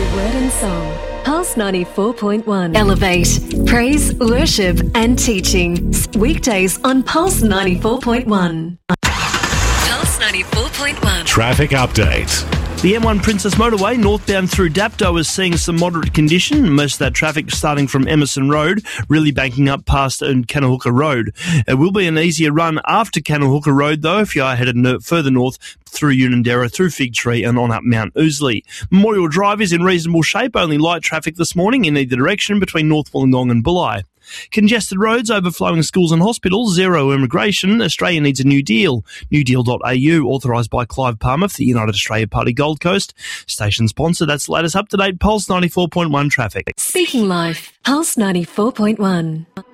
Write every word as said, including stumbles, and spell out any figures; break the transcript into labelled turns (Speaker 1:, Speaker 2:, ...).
Speaker 1: Word and song. Pulse ninety-four point one. Elevate. Praise, worship and teaching. Weekdays on Pulse ninety-four point one. Pulse ninety-four point one.
Speaker 2: Traffic update.
Speaker 3: The M one Princess Motorway northbound through Dapto is seeing some moderate condition. Most of that traffic starting from Emerson Road, really banking up past Kanahooka Road. It will be an easier run after Kanahooka Road, though, if you are headed no- further north through Unanderra, through Fig Tree and on up Mount Ousley. Memorial Drive is in reasonable shape, only light traffic this morning in either direction between North Wollongong and Bulli. Congested roads, overflowing schools and hospitals, zero immigration. Australia needs a new deal. new deal dot a u, authorised by Clive Palmer for the United Australia Party Gold Coast. Station sponsor. That's the latest up-to-date Pulse ninety-four point one traffic.
Speaker 1: Speaking Life. Pulse ninety-four point one.